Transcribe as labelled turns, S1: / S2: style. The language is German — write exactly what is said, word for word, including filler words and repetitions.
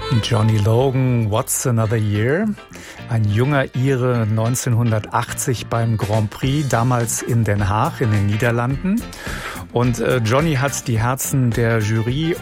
S1: Johnny Logan, What's Another Year? Ein junger Ire neunzehnhundertachtzig beim Grand Prix, damals in Den Haag in den Niederlanden. Und äh, Johnny hat die Herzen der Jury